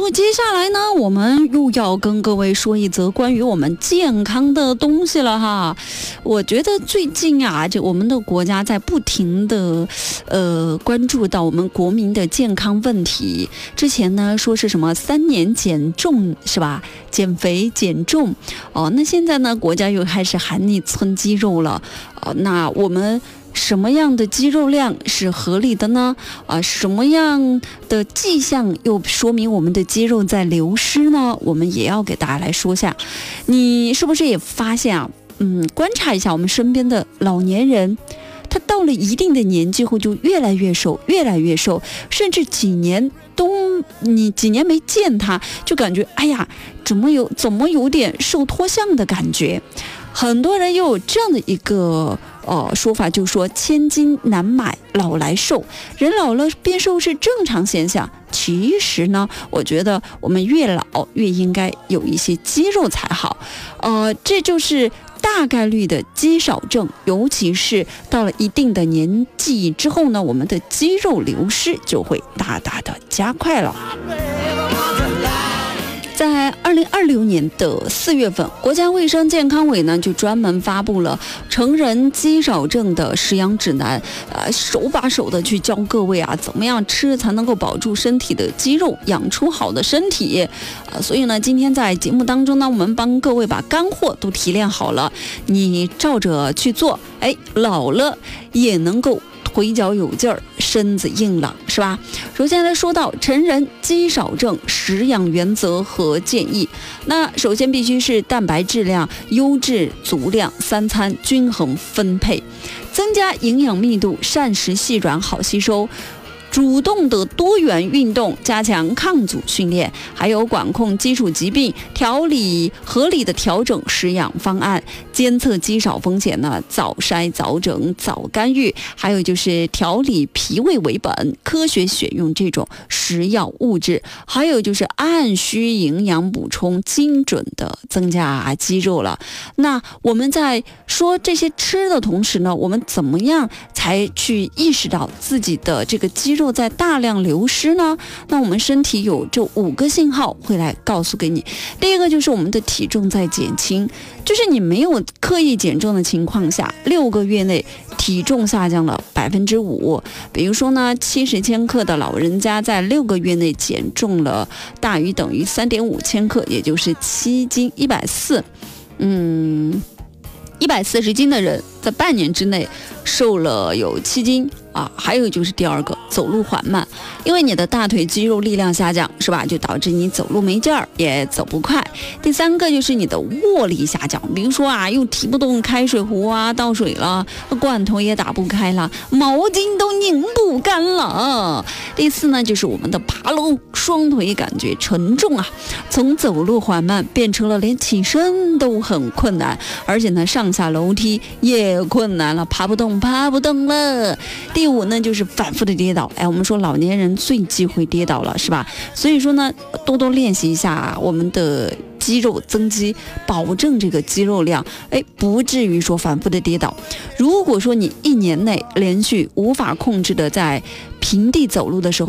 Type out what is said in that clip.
接下来呢，我们又要跟各位说一则关于我们健康的东西了哈。我觉得最近啊，我们的国家在不停的关注到我们国民的健康问题。之前呢说是什么3年减重是吧？减肥减重那现在呢，国家又开始喊你存肌肉了那我们什么样的肌肉量是合理的呢？什么样的迹象又说明我们的肌肉在流失呢？我们也要给大家来说下。你是不是也发现啊？观察一下我们身边的老年人，他到了一定的年纪后就越来越瘦，越来越瘦，甚至几年没见他，就感觉哎呀，怎么有点瘦脱相的感觉。很多人又有这样的一个说法，就说千金难买老来瘦，人老了变瘦是正常现象。其实呢，我觉得我们越老越应该有一些肌肉才好。这就是大概率的肌少症，尤其是到了一定的年纪之后呢，我们的肌肉流失就会大大的加快了。在2026年的4月份，国家卫生健康委呢就专门发布了成人肌少症的食养指南，手把手的去教各位怎么样吃才能够保住身体的肌肉，养出好的身体。所以呢，今天在节目当中呢，我们帮各位把干货都提炼好了，你照着去做，老了也能够腿脚有劲儿，身子硬朗，是吧？首先来说到成人肌少症食养原则和建议。那首先必须是蛋白质量优质足量，3餐均衡分配，增加营养密度，膳食细软好吸收，主动的多元运动，加强抗阻训练，还有管控基础疾病，合理的调整食养方案，监测肌少风险呢，早筛早诊早干预，还有就是调理脾胃为本，科学选用这种食药物质，还有就是按需营养补充，精准的增加肌肉了。那我们在说这些吃的同时呢，我们怎么样才去意识到自己的这个肌肉在大量流失呢？那我们身体有这5个信号会来告诉给你。第一个就是我们的体重在减轻，就是你没有刻意减重的情况下，6个月内体重下降了5%。比如说呢，70千克的老人家在6个月内减重了大于等于3.5千克，也就是7斤，140。140斤的人在半年之内瘦了有7斤还有就是第二个，走路缓慢，因为你的大腿肌肉力量下降，是吧？就导致你走路没劲儿，也走不快。第三个就是你的握力下降，比如说又提不动开水壶倒水了，罐头也打不开了，毛巾都拧不干了。第四呢，就是我们的爬楼，双腿感觉沉重从走路缓慢变成了连起身都很困难，而且呢上下楼梯也困难了，爬不动了。第5呢，就是反复的跌倒。我们说老年人最忌讳跌倒了，是吧？所以说呢，多多练习一下我们的肌肉增肌，保证这个肌肉量，不至于说反复的跌倒。如果说你1年内连续无法控制的在平地走路的时候